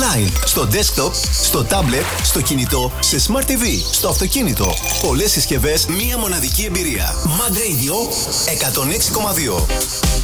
online, στο desktop, στο tablet, στο κινητό, σε Smart TV, στο αυτοκίνητο. Πολλές συσκευές, μία μοναδική εμπειρία. Mad Radio 106,2.